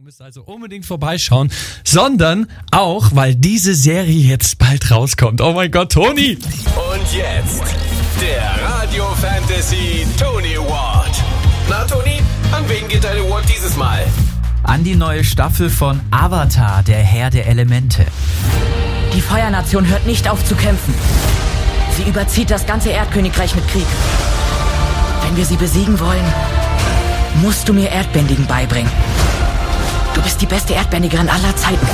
müsst also unbedingt vorbeischauen, sondern auch, weil diese Serie jetzt bald rauskommt. Oh mein Gott, Toni! Und jetzt der Radio Fantasy Tony Award. Na Toni, an wen geht dein Award dieses Mal? An die neue Staffel von Avatar, der Herr der Elemente. Die Feuernation hört nicht auf zu kämpfen. Sie überzieht das ganze Erdkönigreich mit Krieg. Wenn wir sie besiegen wollen, musst du mir Erdbändigen beibringen. Du bist die beste Erdbändigerin aller Zeiten.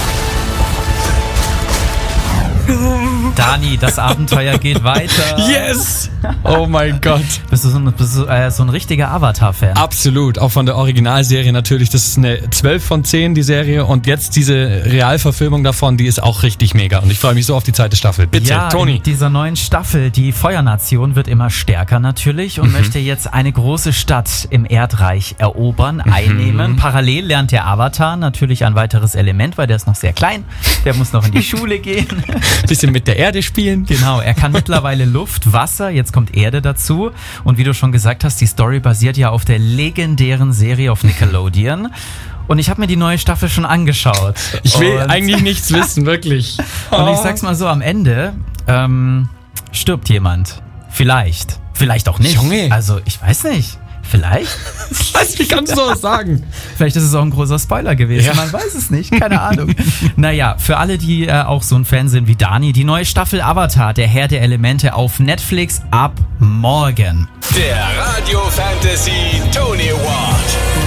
Dani, das Abenteuer geht weiter. Yes! Oh mein Gott. Bist du so ein richtiger Avatar-Fan? Absolut, auch von der Originalserie natürlich. Das ist eine 12 von 10, die Serie. Und jetzt diese Realverfilmung davon, die ist auch richtig mega. Und ich freue mich so auf die zweite Staffel. Bitte, ja, Toni. In dieser neuen Staffel, die Feuernation wird immer stärker natürlich und möchte jetzt eine große Stadt im Erdreich erobern, einnehmen. Parallel lernt der Avatar natürlich ein weiteres Element, weil der ist noch sehr klein. Der muss noch in die Schule gehen. Bisschen mit der Erde spielen. Genau, er kann mittlerweile Luft, Wasser, jetzt kommt Erde dazu. Und wie du schon gesagt hast, die Story basiert ja auf der legendären Serie auf Nickelodeon. Und ich habe mir die neue Staffel schon angeschaut. Ich will eigentlich nichts wissen, wirklich. Und ich sag's mal so, am Ende stirbt jemand. Vielleicht auch nicht. Junge. Also, ich weiß nicht. Vielleicht? Wie kannst du sowas sagen? Vielleicht ist es auch ein großer Spoiler gewesen. Ja. Man weiß es nicht. Keine Ahnung. Naja, für alle, die auch so ein Fan sind wie Dani, die neue Staffel Avatar, der Herr der Elemente auf Netflix ab morgen. Der Radio Fantasy Tony Award.